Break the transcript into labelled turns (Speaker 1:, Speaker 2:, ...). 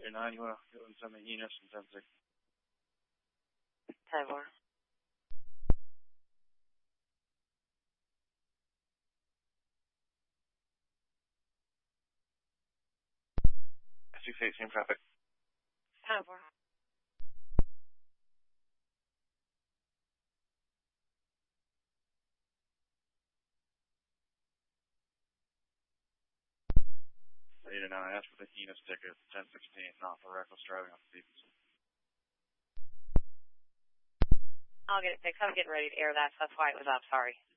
Speaker 1: 9, you want to go and send the Enos and 10-6.
Speaker 2: 10-4.
Speaker 1: Same traffic.
Speaker 2: 10-4.
Speaker 1: Later now, I asked for the Enos ticket, 10-16, not for reckless driving on Stevenson.
Speaker 2: I'll get it fixed. I was getting ready to air that, so that's why it was up. Sorry.